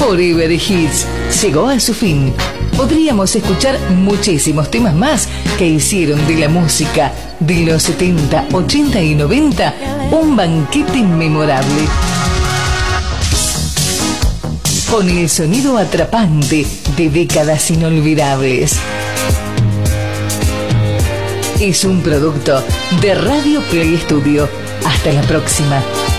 Forever Hits llegó a su fin. Podríamos escuchar muchísimos temas más que hicieron de la música de los 70, 80 y 90 un banquete memorable. Con el sonido atrapante de décadas inolvidables. Es un producto de Radio Play Studio. Hasta la próxima.